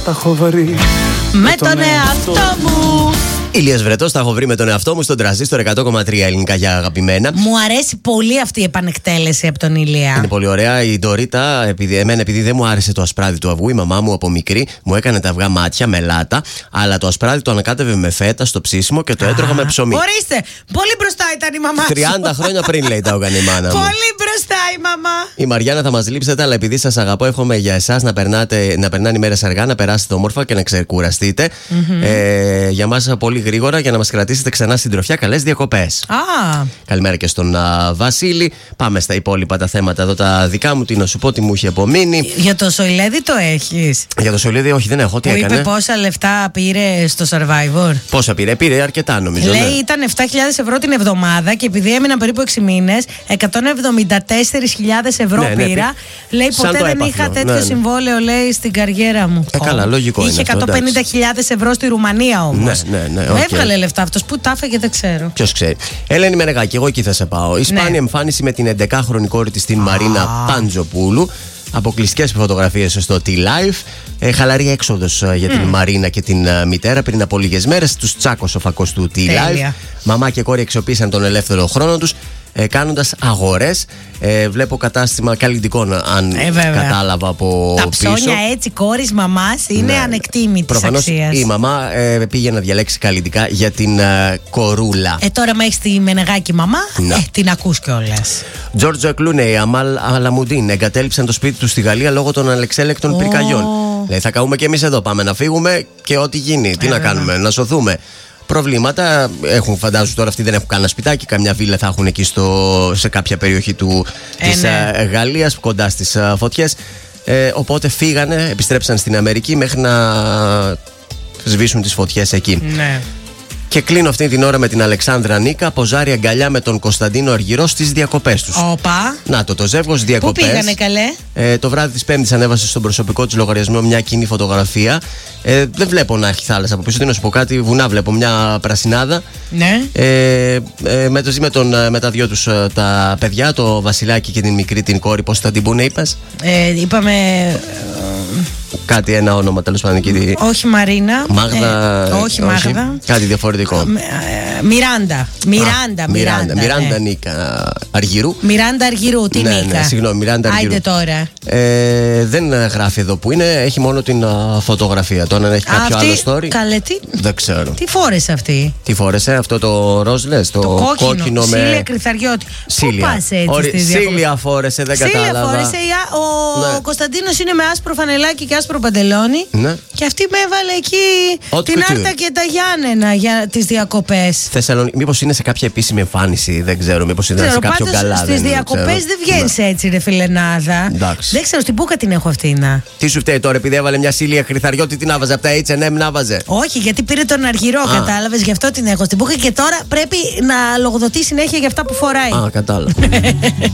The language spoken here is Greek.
Τα έχω βρει με τον εαυτό μου. Ηλίας Βρετός, τα έχω βρει με τον εαυτό μου στον Τρανζίστορ 100,3 ελληνικά για αγαπημένα. Μου αρέσει πολύ αυτή η επανεκτέλεση από τον Ηλία. Είναι πολύ ωραία. Η Ντορίτα, επειδή δεν μου άρεσε το ασπράδι του αυγού, η μαμά μου από μικρή μου έκανε τα αυγά μάτια με λάτα, αλλά το ασπράδι το ανακάτευε με φέτα στο ψήσιμο και το έτρωγα με ψωμί. Ορίστε, πολύ μπροστά ήταν η μαμά σου. 30 χρόνια πριν, λέει, τα έκανε η μάνα μου. Πολύ μπροστά η μαμά. Η Μαριάννα, θα μας λείψετε, αλλά επειδή σας αγαπώ, εύχομαι για εσάς να περνάνε οι μέρες αργά, να περάσετε όμορφα και να ξεκουραστείτε. Για μας πολύ γρήγορα, για να μας κρατήσετε ξανά στην τροφιά. Καλές διακοπές. Καλημέρα και στον Βασίλη. Πάμε στα υπόλοιπα τα θέματα εδώ, τα δικά μου. Τι να σου πω, τι μου είχε απομείνει. Για το Σοηλέδη το έχεις? Για το Σοηλέδη, όχι, δεν έχω. Τι έκανε? Είπε πόσα λεφτά πήρε στο Survivor. Πόσα πήρε? Πήρε αρκετά, νομίζω. Λέει ναι. Ήταν 7.000 ευρώ την εβδομάδα και επειδή έμειναν περίπου 6 μήνες, 174.000 ευρώ πήρα. Λέει ποτέ δεν είχα τέτοιο συμβόλαιο, λέει, στην καριέρα μου. Καλά, λογικό είχε είναι. Είχε 150.000 ευρώ στη Ρουμανία όμως. Ναι. Έβγαλε λεφτά αυτός. Πού τα έφαγε δεν ξέρω. Ποιος ξέρει. Έλενη Μενεγάκη, εγώ εκεί θα σε πάω. Η σπάνια εμφάνιση με την 11χρονη κόρη της, την Μαρίνα Παντζοπούλου. Αποκλειστικές φωτογραφίες στο T-Life. Χαλαρή έξοδος για την Μαρίνα και την μητέρα. Πριν από λίγες μέρες τους τσάκωσε ο φακός του T-Life. Μαμά και κόρη αξιοποίησαν τον ελεύθερο χρόνο τους κάνοντας αγορές. Βλέπω κατάστημα καλλιτικών, αν κατάλαβα από τα πίσω. Ψώνια έτσι κόρης μαμάς είναι ανεκτήμητης αξίας. Η μαμά πήγε να διαλέξει καλλιτικά για την κορούλα. Τώρα με έχεις τη Μενεγάκη μαμά, την ακούς κιόλας. Τζόρτζο Κλούνεϊ, Αμάλ Αλαμουντίν εγκατέλειψαν το σπίτι του στη Γαλλία λόγω των ανεξέλεκτων πυρκαγιών. Λέει, θα καούμε κι εμείς εδώ, πάμε να φύγουμε και ό,τι γίνει. Τι να κάνουμε, να σωθούμε. Προβλήματα έχουν, φαντάζομαι τώρα αυτοί δεν έχουν κανένα σπιτάκι. Καμιά βίλα θα έχουν εκεί σε κάποια περιοχή της Γαλλίας, κοντά στις φωτιές. Οπότε φύγανε, επιστρέψαν στην Αμερική μέχρι να σβήσουν τις φωτιές εκεί. Ναι. Και κλείνω αυτή την ώρα με την Αλεξάνδρα Νίκα, ποζάρι αγκαλιά με τον Κωνσταντίνο Αργυρό στις διακοπές τους. Οπα. Να το ζεύγος διακοπές. Πού πήγανε καλέ? Το βράδυ της Πέμπτης ανέβασε στον προσωπικό της λογαριασμό μια κοινή φωτογραφία. Δεν βλέπω να έχει θάλασσα από πίσω. Τι να σου πω, κάτι βουνά βλέπω, μια πρασινάδα. Ναι. Με τα δυο τους τα παιδιά, το Βασιλάκι και την μικρή την κόρη, πώς θα την πούνε, είπες? Είπαμε. Κάτι, ένα όνομα τέλος πάντων. Όχι Μαρίνα. Μάγδα. Όχι Μάγδα. Κάτι διαφορετικό. Μιράντα Νίκα Αργυρού. Μιράντα Αργυρού, τι Νίκα? Ναι, συγγνώμη, Μιράντα Αργυρού. Άιντε τώρα. Δεν γράφει εδώ που είναι, έχει μόνο την φωτογραφία. Τώρα αν έχει κάποιο άλλο story. Καλέ, δεν ξέρω. Τι φόρεσε αυτή? Τι φόρεσε, αυτό το ροζ λες? Το κόκκινο με. Σίλια Κρυθαριώτη. Πού πας έτσι στις διακοπές? Σίλια φόρεσε, δεν κατάλαβα. Σίλια φόρεσε. Ο Κωνσταντίνος είναι με άσπρο φανελάκι και άσπρο παντελόνι. Ναι. Και αυτή με έβαλε εκεί την Άρτα και τα Γιάννενα για τις διακοπές. Θεσσαλονίκη, μήπως είναι σε κάποια επίσημη εμφάνιση, δεν ξέρω. Μήπως είναι σε κάποιο γκαλά. Στις διακοπές δεν βγαίνεις έτσι, ρε φιλενάδα. Δεν ξέρω, στην Μπούκα την έχω αυτή. Τι σου φταίει τώρα, επειδή έβαλε μια Σίλια Κρυθαριώτη, την άβαζε από τα H&M, να βάζε? Όχι, γιατί πήρε τον Αργυρό, κατάλαβες, γι' αυτό την έχω στην Μπούκα και τώρα πρέπει να λογοδοτεί συνέχεια για αυτά που φοράει. Κατάλαβα.